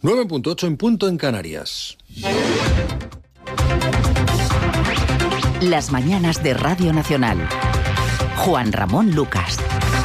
9.8 en punto en Canarias. Las mañanas de Radio Nacional. Juan Ramón Lucas.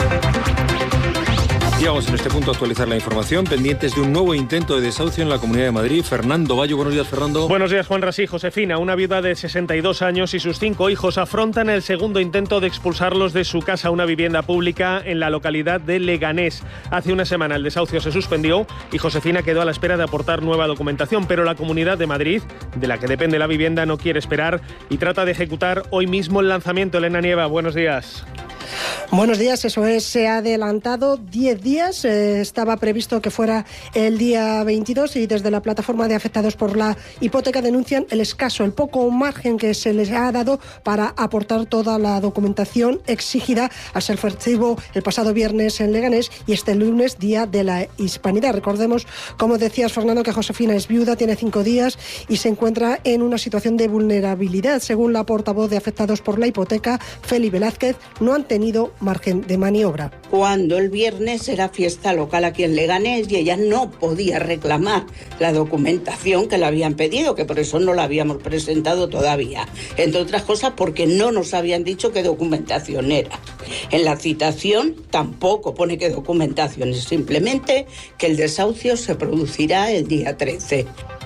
Y vamos en este punto a actualizar la información, pendientes de un nuevo intento de desahucio en la Comunidad de Madrid. Fernando Bayo, buenos días, Fernando. Buenos días, Juan Rasí. Josefina, una viuda de 62 años y sus 5 hijos afrontan el segundo intento de expulsarlos de su casa a una vivienda pública en la localidad de Leganés. Hace una semana el desahucio se suspendió y Josefina quedó a la espera de aportar nueva documentación, pero la Comunidad de Madrid, de la que depende la vivienda, no quiere esperar y trata de ejecutar hoy mismo el lanzamiento. Elena Nieva, buenos días. Buenos días, eso es, se ha adelantado 10 días, estaba previsto que fuera el día 22 y desde la plataforma de afectados por la hipoteca denuncian el poco margen que se les ha dado para aportar toda la documentación exigida al ser festivo el pasado viernes en Leganés y este lunes, Día de la Hispanidad. Recordemos, como decías, Fernando, que Josefina es viuda, tiene 5 días y se encuentra en una situación de vulnerabilidad. Según la portavoz de afectados por la hipoteca, Feli Velázquez, no han tenido margen de maniobra. Cuando el viernes era fiesta local aquí en Leganés y ella no podía reclamar la documentación que le habían pedido, que por eso no la habíamos presentado todavía. Entre otras cosas porque no nos habían dicho qué documentación era. En la citación tampoco pone qué documentación, es simplemente que el desahucio se producirá el día 13.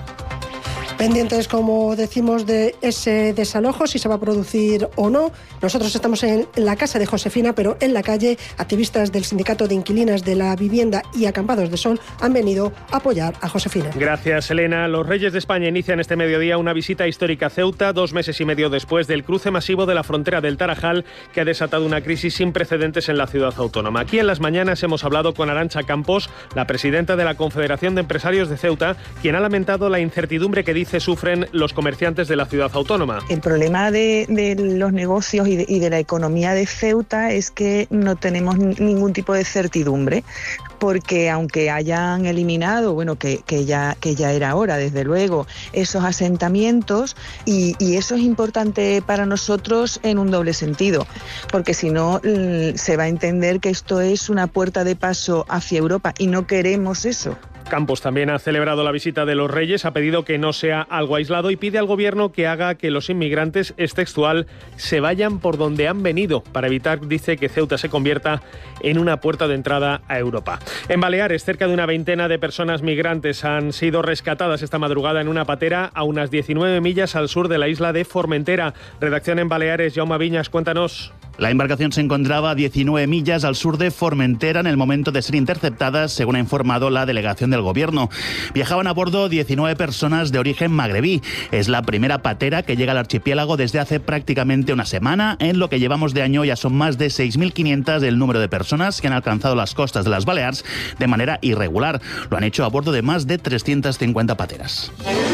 Pendientes, como decimos, de ese desalojo, si se va a producir o no. Nosotros estamos en la casa de Josefina, pero en la calle, activistas del Sindicato de Inquilinas de la Vivienda y Acampados de Sol han venido a apoyar a Josefina. Gracias, Elena. Los Reyes de España inician este mediodía una visita histórica a Ceuta, 2 meses y medio después del cruce masivo de la frontera del Tarajal, que ha desatado una crisis sin precedentes en la ciudad autónoma. Aquí en Las Mañanas hemos hablado con Arantxa Campos, la presidenta de la Confederación de Empresarios de Ceuta, quien ha lamentado la incertidumbre que dice sufren los comerciantes de la ciudad autónoma. El problema de los negocios y de la economía de Ceuta es que no tenemos ningún tipo de certidumbre, porque aunque hayan eliminado, bueno, que ya era hora, desde luego, esos asentamientos, y eso es importante para nosotros en un doble sentido, porque si no se va a entender que esto es una puerta de paso hacia Europa y no queremos eso. Campos también ha celebrado la visita de los Reyes, ha pedido que no sea algo aislado y pide al gobierno que haga que los inmigrantes, es textual, se vayan por donde han venido, para evitar, dice, que Ceuta se convierta en una puerta de entrada a Europa. En Baleares, cerca de una veintena de personas migrantes han sido rescatadas esta madrugada en una patera a unas 19 millas al sur de la isla de Formentera. Redacción en Baleares, Jaume Viñas, cuéntanos. La embarcación se encontraba a 19 millas al sur de Formentera en el momento de ser interceptada, según ha informado la delegación del gobierno. Viajaban a bordo 19 personas de origen magrebí. Es la primera patera que llega al archipiélago desde hace prácticamente una semana. En lo que llevamos de año ya son más de 6.500 el número de personas que han alcanzado las costas de las Baleares de manera irregular. Lo han hecho a bordo de más de 350 pateras.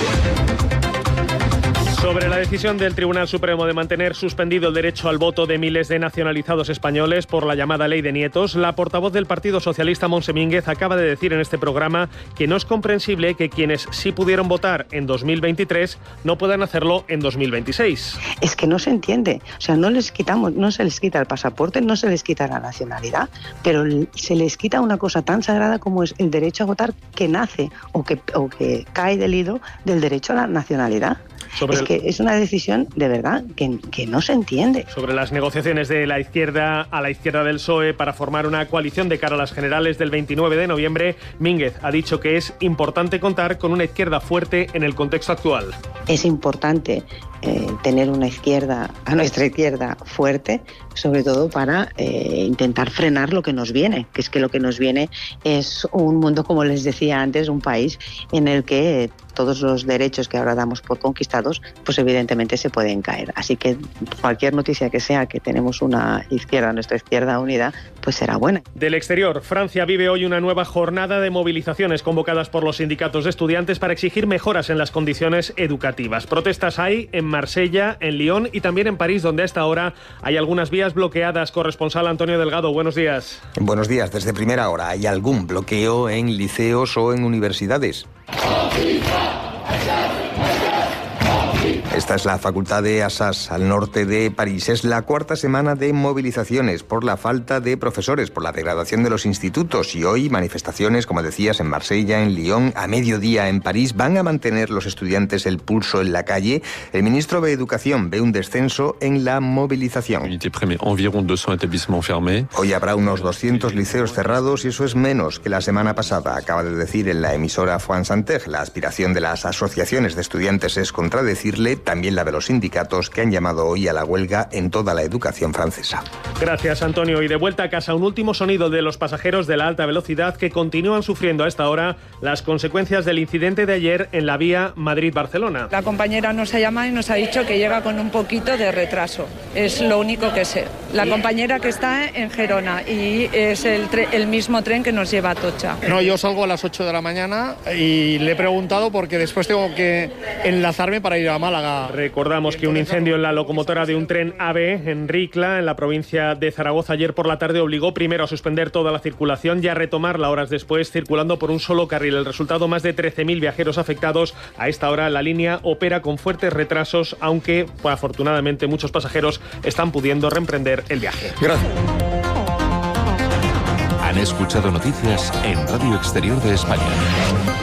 Sobre la decisión del Tribunal Supremo de mantener suspendido el derecho al voto de miles de nacionalizados españoles por la llamada Ley de Nietos, la portavoz del Partido Socialista, Montse Mínguez, acaba de decir en este programa que no es comprensible que quienes sí pudieron votar en 2023 no puedan hacerlo en 2026. Es que no se entiende. O sea, no se les quita el pasaporte, no se les quita la nacionalidad, pero se les quita una cosa tan sagrada como es el derecho a votar, que nace o que cae del hilo del derecho a la nacionalidad. Que es una decisión de verdad que no se entiende. Sobre las negociaciones de la izquierda a la izquierda del PSOE para formar una coalición de cara a las generales del 29 de noviembre, Mínguez ha dicho que es importante contar con una izquierda fuerte en el contexto actual. Es importante tener una izquierda, a nuestra izquierda, fuerte, sobre todo para intentar frenar lo que nos viene, que es que lo que nos viene es un mundo, como les decía antes, un país en el que todos los derechos que ahora damos por conquistados, pues evidentemente se pueden caer. Así que cualquier noticia que sea que tenemos una izquierda, nuestra izquierda unida, pues será buena. Del exterior, Francia vive hoy una nueva jornada de movilizaciones convocadas por los sindicatos de estudiantes para exigir mejoras en las condiciones educativas. Protestas hay en Marsella, en Lyon y también en París, donde a esta hora hay algunas vías bloqueadas. Corresponsal Antonio Delgado, buenos días. Buenos días. Desde primera hora hay algún bloqueo en liceos o en universidades. Esta es la Facultad de Assas, al norte de París. Es la cuarta semana de movilizaciones por la falta de profesores, por la degradación de los institutos, y hoy manifestaciones, como decías, en Marsella, en Lyon, a mediodía en París. ¿Van a mantener los estudiantes el pulso en la calle? El ministro de Educación ve un descenso en la movilización. Hoy habrá unos 200 liceos cerrados y eso es menos que la semana pasada, acaba de decir en la emisora France Inter. La aspiración de las asociaciones de estudiantes es contradecirle, también la de los sindicatos, que han llamado hoy a la huelga en toda la educación francesa. Gracias, Antonio. Y de vuelta a casa, un último sonido de los pasajeros de la alta velocidad que continúan sufriendo a esta hora las consecuencias del incidente de ayer en la vía Madrid-Barcelona. La compañera nos ha llamado y nos ha dicho que llega con un poquito de retraso. Es lo único que sé. La compañera que está en Gerona y es el mismo tren que nos lleva a Atocha. No, yo salgo a las 8 de la mañana y le he preguntado porque después tengo que enlazarme para ir a Málaga. Recordamos que un incendio en la locomotora de un tren AVE en Ricla, en la provincia de Zaragoza, ayer por la tarde obligó primero a suspender toda la circulación y a retomarla horas después circulando por un solo carril. El resultado, más de 13.000 viajeros afectados. A esta hora la línea opera con fuertes retrasos, aunque afortunadamente muchos pasajeros están pudiendo reemprender el viaje. Gracias. Han escuchado noticias en Radio Exterior de España.